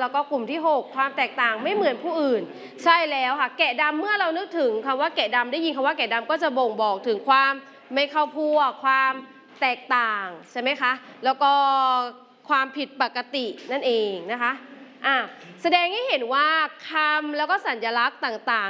แล้วก็กลุ่มที่ 6ความแตกต่างไม่เหมือนผู้อื่นใช่แล้วค่ะแกะดำเมื่อเรานึกถึงคำว่าแกะดำได้ยินคำว่าแกะดำก็จะบ่งบอกถึงความไม่เข้าพวกความแตกต่างใช่ไหมคะแล้วก็ความผิดปกตินั่นเองนะคะแสดงให้เห็นว่าคำแล้วก็สัญลักษณ์ต่าง